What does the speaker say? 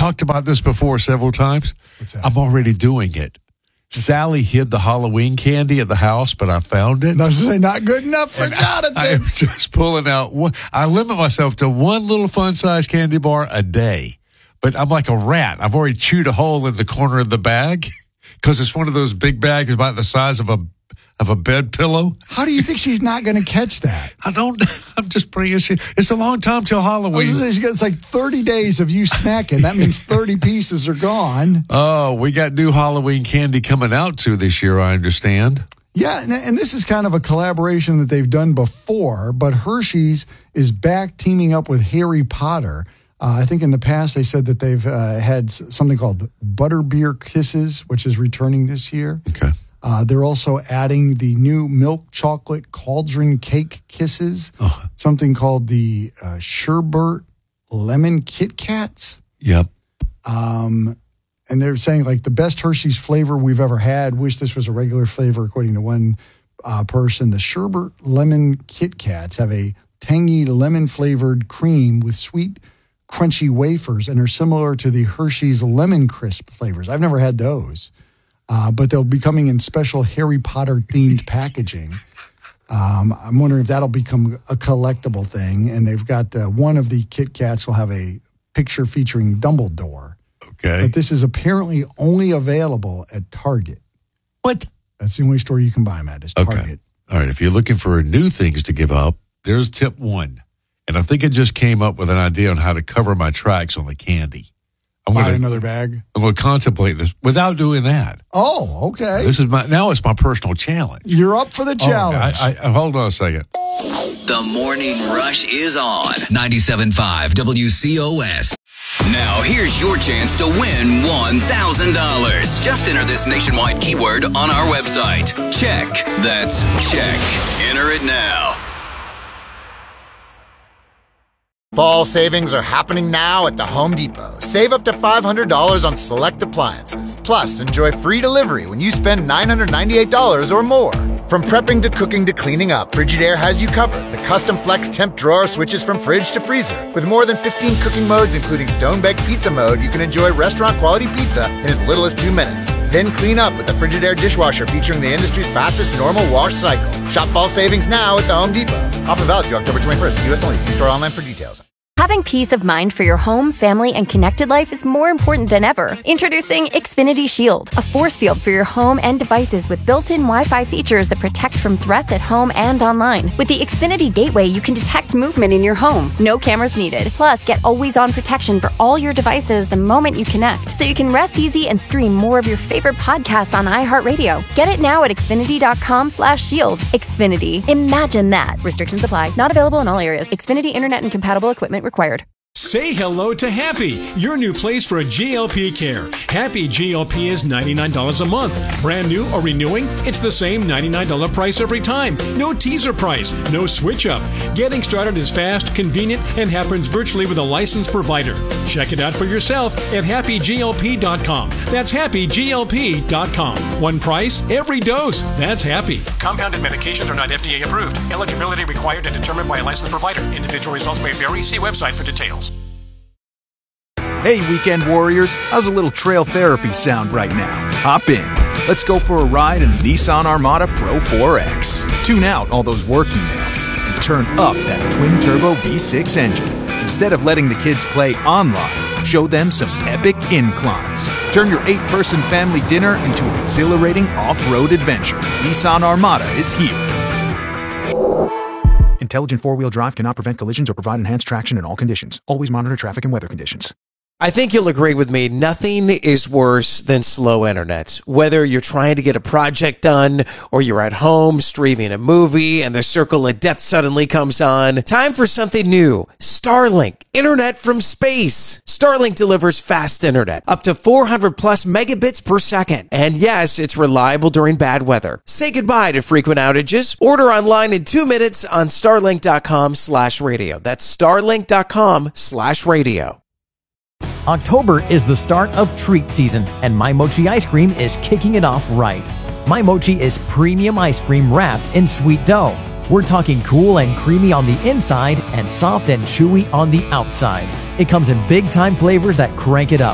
talked about this before several times. What's that? I'm already doing it. Sally hid the Halloween candy at the house, but I found it. No, this is not good enough for Jonathan. I'm just pulling out one. I limit myself to one little fun-sized candy bar a day. But I'm like a rat. I've already chewed a hole in the corner of the bag because it's one of those big bags about the size of a bed pillow. How do you think she's not going to catch that? I'm just bringing shit. It's a long time till Halloween. It's like 30 days of you snacking. That means 30 pieces are gone. Oh, we got new Halloween candy coming out too this year, I understand. Yeah, and this is kind of a collaboration that they've done before, but Hershey's is back teaming up with Harry Potter. I think in the past they said that they've had something called Butterbeer Kisses, which is returning this year. Okay. They're also adding the new milk chocolate cauldron cake kisses, something called the Sherbert lemon Kit Kats. Yep. And they're saying like the best Hershey's flavor we've ever had. Wish this was a regular flavor, according to one person. The Sherbert lemon Kit Kats have a tangy lemon flavored cream with sweet, crunchy wafers and are similar to the Hershey's Lemon Crisp flavors. I've never had those. But they'll be coming in special Harry Potter themed packaging. I'm wondering if that'll become a collectible thing. And they've got one of the Kit Kats will have a picture featuring Dumbledore. Okay. But this is apparently only available at Target. What? That's the only store you can buy them at is Target. Okay. All right. If you're looking for new things to give up, there's tip one. And I think I just came up with an idea on how to cover my tracks on the candy. Buy another bag? I'm going to contemplate this without doing that. Oh, okay. Now it's my personal challenge. You're up for the challenge. Hold on a second. The Morning Rush is on 97.5 WCOS. Now, here's your chance to win $1,000. Just enter this nationwide keyword on our website. Check. That's check. Enter it now. Fall savings are happening now at the Home Depot. Save up to $500 on select appliances. Plus, enjoy free delivery when you spend $998 or more. From prepping to cooking to cleaning up, Frigidaire has you covered. The custom flex temp drawer switches from fridge to freezer. With more than 15 cooking modes, including stone-baked pizza mode, you can enjoy restaurant-quality pizza in as little as 2 minutes. Then clean up with the Frigidaire dishwasher featuring the industry's fastest normal wash cycle. Shop fall savings now at the Home Depot. Offer valid through October 21st. U.S. only. See store online for details. Having peace of mind for your home, family, and connected life is more important than ever. Introducing Xfinity Shield, a force field for your home and devices with built-in Wi-Fi features that protect from threats at home and online. With the Xfinity Gateway, you can detect movement in your home. No cameras needed. Plus, get always-on protection for all your devices the moment you connect, so you can rest easy and stream more of your favorite podcasts on iHeartRadio. Get it now at Xfinity.com/shield. Xfinity. Imagine that. Restrictions apply. Not available in all areas. Xfinity Internet and compatible equipment required. Say hello to Happy, your new place for GLP care. Happy GLP is $99 a month. Brand new or renewing, it's the same $99 price every time. No teaser price, no switch up. Getting started is fast, convenient, and happens virtually with a licensed provider. Check it out for yourself at happyglp.com. That's happyglp.com. One price, every dose. That's Happy. Compounded medications are not FDA approved. Eligibility required and determined by a licensed provider. Individual results may vary. See website for details. Hey, weekend warriors, how's a little trail therapy sound right now? Hop in. Let's go for a ride in the Nissan Armada Pro 4X. Tune out all those work emails and turn up that twin-turbo V6 engine. Instead of letting the kids play online, show them some epic inclines. Turn your 8-person family dinner into an exhilarating off-road adventure. Nissan Armada is here. Intelligent four-wheel drive cannot prevent collisions or provide enhanced traction in all conditions. Always monitor traffic and weather conditions. I think you'll agree with me. Nothing is worse than slow internet. Whether you're trying to get a project done or you're at home streaming a movie and the circle of death suddenly comes on. Time for something new. Starlink. Internet from space. Starlink delivers fast internet. Up to 400 plus megabits per second. And yes, it's reliable during bad weather. Say goodbye to frequent outages. Order online in 2 minutes on starlink.com/radio. That's starlink.com/radio. October is the start of treat season, and My Mochi ice cream is kicking it off right. My Mochi is premium ice cream wrapped in sweet dough. We're talking cool and creamy on the inside and soft and chewy on the outside. It comes in big-time flavors that crank it up.